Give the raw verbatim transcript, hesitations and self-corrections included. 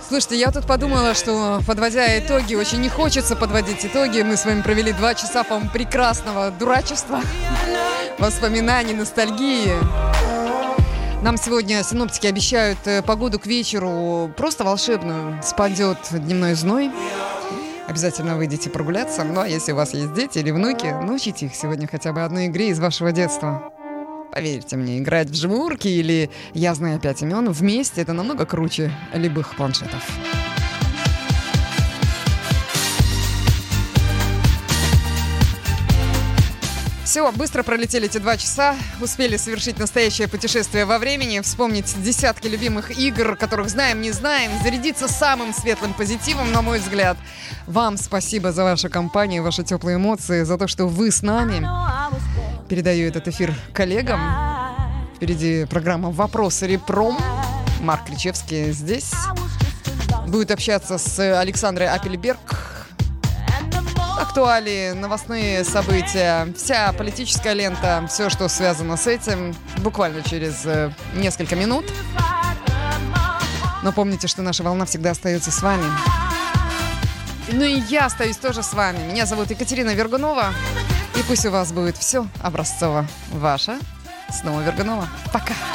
Слушайте, я тут подумала, что, подводя итоги, очень не хочется подводить итоги. Мы с вами провели два часа, по-моему, прекрасного дурачества, воспоминаний, ностальгии. Нам сегодня синоптики обещают погоду к вечеру просто волшебную. Спадет дневной зной. Обязательно выйдите прогуляться. Ну, а если у вас есть дети или внуки, научите их сегодня хотя бы одной игре из вашего детства. Поверьте мне, играть в жмурки или «Я знаю пять имен» вместе — это намного круче любых планшетов. Все, быстро пролетели эти два часа, успели совершить настоящее путешествие во времени, вспомнить десятки любимых игр, которых знаем, не знаем, зарядиться самым светлым позитивом, на мой взгляд. Вам спасибо за вашу компанию, ваши теплые эмоции, за то, что вы с нами. Передаю этот эфир коллегам. Впереди программа «Вопросы Репром». Марк Кричевский здесь. Будет общаться с Александрой Апельберг. Актуалии, новостные события, вся политическая лента, все, что связано с этим, буквально через э, несколько минут. Но помните, что наша волна всегда остается с вами. Ну и я остаюсь тоже с вами. Меня зовут Екатерина Вергунова. И пусть у вас будет все образцово. Ваша снова Вергунова. Пока.